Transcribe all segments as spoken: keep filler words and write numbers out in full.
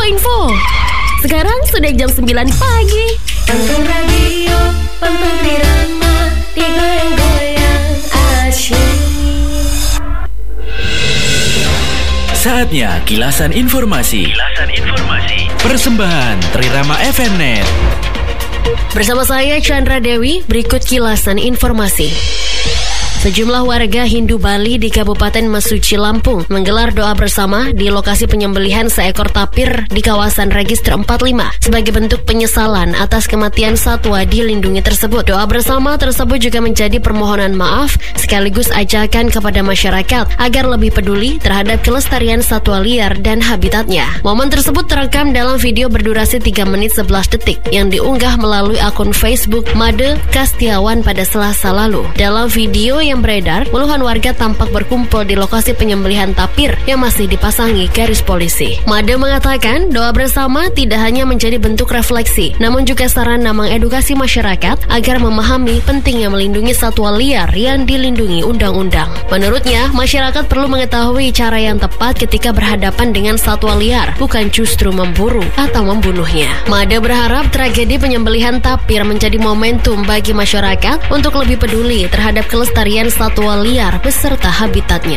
info. Sekarang sudah jam sembilan pagi. Pantun radio, pantun Trirama, digoyang-goyang asyik. Saatnya kilasan informasi. Kilasan informasi. Persembahan Trirama F M Net. Bersama saya Chandra Dewi, berikut kilasan informasi. Sejumlah warga Hindu Bali di Kabupaten Mesuji, Lampung menggelar doa bersama di lokasi penyembelihan seekor tapir di kawasan Register empat puluh lima sebagai bentuk penyesalan atas kematian satwa dilindungi tersebut. Doa bersama tersebut juga menjadi permohonan maaf sekaligus ajakan kepada masyarakat agar lebih peduli terhadap kelestarian satwa liar dan habitatnya. Momen tersebut terekam dalam video berdurasi tiga menit sebelas detik yang diunggah melalui akun Facebook Made Kastiawan pada Selasa lalu. Dalam video yang yang beredar, puluhan warga tampak berkumpul di lokasi penyembelihan tapir yang masih dipasangi garis polisi. Made mengatakan doa bersama tidak hanya menjadi bentuk refleksi, namun juga sarana mengedukasi masyarakat agar memahami pentingnya melindungi satwa liar yang dilindungi undang-undang. Menurutnya, masyarakat perlu mengetahui cara yang tepat ketika berhadapan dengan satwa liar, bukan justru memburu atau membunuhnya. Made berharap tragedi penyembelihan tapir menjadi momentum bagi masyarakat untuk lebih peduli terhadap kelestarian satwa liar beserta habitatnya.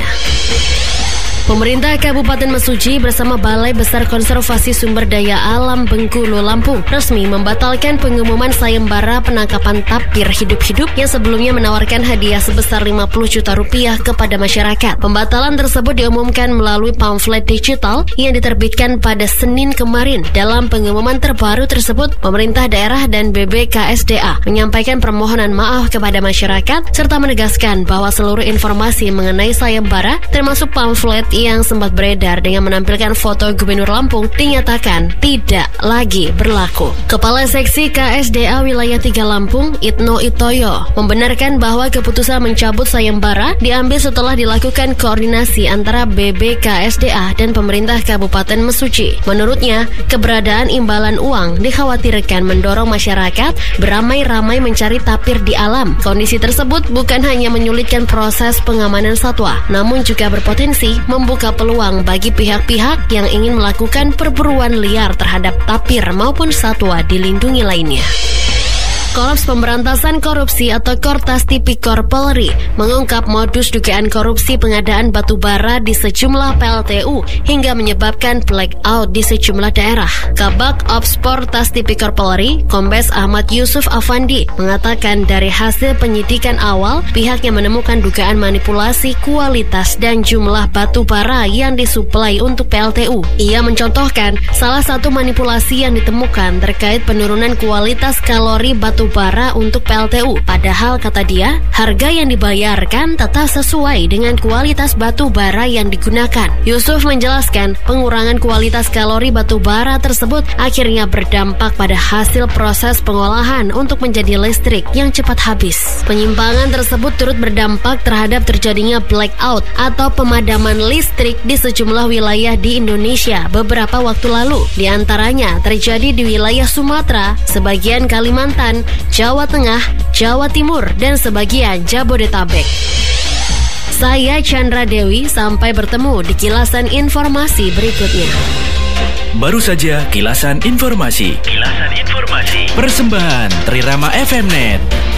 Pemerintah Kabupaten Mesuji bersama Balai Besar Konservasi Sumber Daya Alam Bengkulu, Lampung resmi membatalkan pengumuman sayembara penangkapan tapir hidup-hidup yang sebelumnya menawarkan hadiah sebesar lima puluh juta rupiah kepada masyarakat. Pembatalan tersebut diumumkan melalui pamflet digital yang diterbitkan pada Senin kemarin. Dalam pengumuman terbaru tersebut, pemerintah daerah dan B B K S D A menyampaikan permohonan maaf kepada masyarakat serta menegaskan bahwa seluruh informasi mengenai sayembara termasuk pamflet yang sempat beredar dengan menampilkan foto Gubernur Lampung dinyatakan tidak lagi berlaku. Kepala Seksi K S D A Wilayah tiga Lampung, Itno Itoyo, membenarkan bahwa keputusan mencabut sayembara diambil setelah dilakukan koordinasi antara B B K S D A dan pemerintah Kabupaten Mesuji. Menurutnya, keberadaan imbalan uang dikhawatirkan mendorong masyarakat beramai-ramai mencari tapir di alam. Kondisi tersebut bukan hanya menyulitkan proses pengamanan satwa, namun juga berpotensi mem membuka peluang bagi pihak-pihak yang ingin melakukan perburuan liar terhadap tapir maupun satwa dilindungi lainnya. Korps Pemberantasan Korupsi atau Kortas Tipikor Polri mengungkap modus dugaan korupsi pengadaan batu bara di sejumlah P L T U hingga menyebabkan blackout di sejumlah daerah. Kabak Ops Kortas Tipikor Polri, Kombes Ahmad Yusuf Afandi, mengatakan dari hasil penyidikan awal, pihaknya menemukan dugaan manipulasi kualitas dan jumlah batu bara yang disuplai untuk P L T U. Ia mencontohkan salah satu manipulasi yang ditemukan terkait penurunan kualitas kalori batu bara untuk P L T U. Padahal kata dia, harga yang dibayarkan tetap sesuai dengan kualitas batu bara yang digunakan. Yusuf menjelaskan, pengurangan kualitas kalori batu bara tersebut akhirnya berdampak pada hasil proses pengolahan untuk menjadi listrik yang cepat habis. Penyimpangan tersebut turut berdampak terhadap terjadinya blackout atau pemadaman listrik di sejumlah wilayah di Indonesia beberapa waktu lalu. Di antaranya terjadi di wilayah Sumatera, sebagian Kalimantan, Jawa Tengah, Jawa Timur, dan sebagian Jabodetabek. Saya Chandra Dewi, sampai bertemu di kilasan informasi berikutnya. Baru saja kilasan informasi. Kilasan informasi. Persembahan Trirama F M Net.